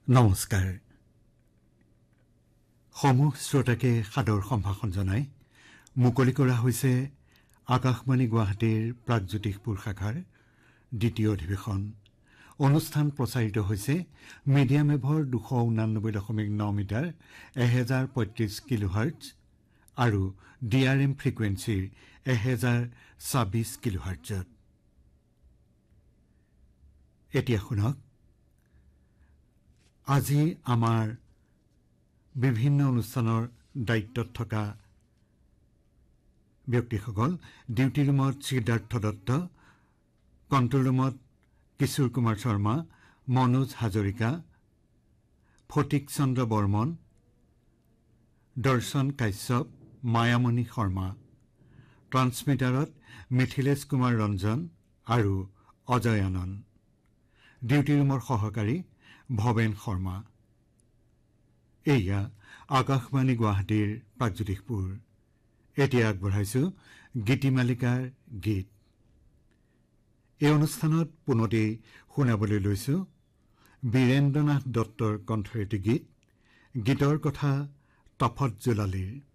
নমস্কাৰ সমূহ শ্ৰোতাকে সাদৰ সম্ভাষণ জনাই মুকলি কৰা হৈছে আকাশবাণী গুৱাহাটীৰ প্ৰাগজ্যোতিষপুৰ শাখাৰ দ্বিতীয় অধিৱেশন অনুষ্ঠান প্ৰচাৰিত হৈছে মিডিয়াম ৱেভৰ 289.9 মিটাৰ 1035 কিলোহাৰ্টজ আৰু ডিআৰএম ফ্ৰিকুৱেন্সিৰ 1026 কিলোহাৰ্টজত এতিয়া শুনক আজি আমাৰ বিভিন্ন অনুষ্ঠানৰ দায়িত্বত থকা ব্যক্তিসকল ডিউটি ৰুমত সিদ্ধাৰ্থ দত্ত কণ্ট্ৰোল ৰুমত কিশোৰ কুমাৰ শৰ্মা মনোজ হাজৰিকা ফটিক চন্দ্ৰ বৰ্মন দৰ্শন কাশ্যপ মায়ামণি শৰ্মা ট্ৰান্সমিটাৰত মিথিলেশ কুমাৰ ৰঞ্জন আৰু অজয় আনন্দ ডিউটি ৰুমৰ সহকাৰী ভৱেন শৰ্মা এয়া আকাশবাণী গুৱাহাটীৰ প্ৰাগজ্যোতিষপুৰ এতিয়া আগবঢ়াইছো গীতিমালিকাৰ গীত এই অনুষ্ঠানত পুনতেই শুনাবলৈ লৈছো বীৰেন্দ্ৰনাথ দত্তৰ কণ্ঠেৰে গীত গীতৰ কথা তফজ্জুল আলীৰ